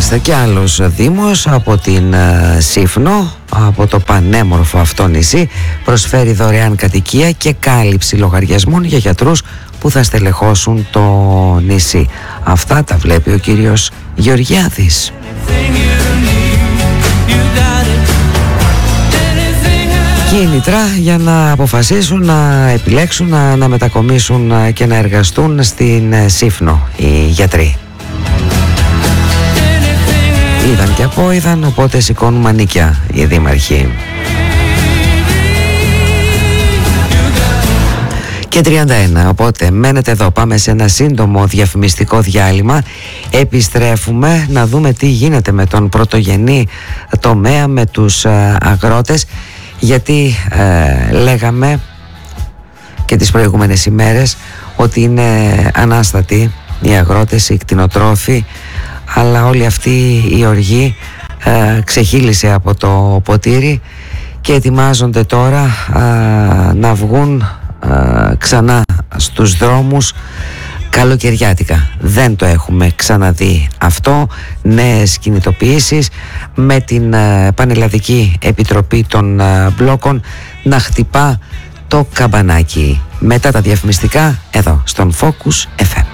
Μάλιστα, και άλλος δήμος από την Σύφνο, από το πανέμορφο αυτό νησί, προσφέρει δωρεάν κατοικία και κάλυψη λογαριασμών για γιατρούς που θα στελεχώσουν το νησί. Αυτά τα βλέπει ο κύριος Γεωργιάδης. Κίνητρα για να αποφασίσουν, να επιλέξουν να μετακομίσουν και να εργαστούν στην Σύφνο οι γιατροί. Είδαν και απόειδαν, οπότε σηκώνουν μανίκια οι δήμαρχοι. Και 31, οπότε μένετε εδώ, πάμε σε ένα σύντομο διαφημιστικό διάλειμμα. Επιστρέφουμε να δούμε τι γίνεται με τον πρωτογενή τομέα, με τους αγρότες, γιατί λέγαμε και τις προηγούμενες ημέρες ότι είναι ανάστατοι οι αγρότες, οι κτηνοτρόφοι, αλλά όλη αυτή η οργή ξεχύλισε από το ποτήρι και ετοιμάζονται τώρα να βγουν ξανά στους δρόμους καλοκαιριάτικα. Δεν το έχουμε ξαναδεί αυτό. Νέες κινητοποιήσεις με την Πανελλαδική Επιτροπή των Μπλόκων να χτυπά το καμπανάκι. Μετά τα διαφημιστικά εδώ στον Focus FM.